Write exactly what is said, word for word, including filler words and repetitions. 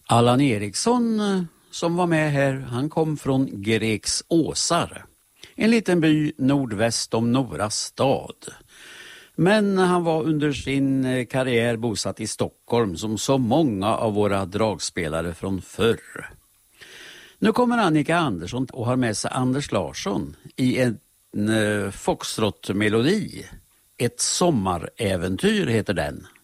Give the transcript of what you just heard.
Allan Eriksson som var med här, han kom från Greksåsar, en liten by nordväst om Nora stad. Men han var under sin karriär bosatt i Stockholm som så många av våra dragspelare från förr. Nu kommer Annika Andersson och har med sig Anders Larsson i en uh, foxtrot-melodi. Ett sommaräventyr heter den.